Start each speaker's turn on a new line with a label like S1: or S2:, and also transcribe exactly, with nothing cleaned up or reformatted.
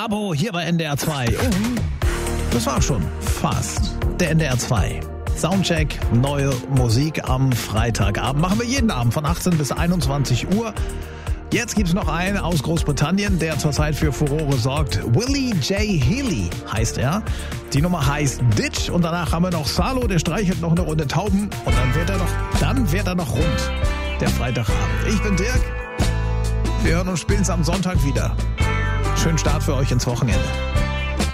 S1: Sabo hier bei N D R zwei. Und das war schon fast der N D R zwei. Soundcheck, neue Musik am Freitagabend. Machen wir jeden Abend von achtzehn bis einundzwanzig Uhr. Jetzt gibt's noch einen aus Großbritannien, der zurzeit für Furore sorgt. Willie J. Healy heißt er. Die Nummer heißt Ditch und danach haben wir noch Salo, der streichelt noch eine Runde Tauben und dann wird er noch, dann wird er noch rund, der Freitagabend. Ich bin Dirk. Wir hören uns spätestens am Sonntag wieder. Schönen Start für euch ins Wochenende.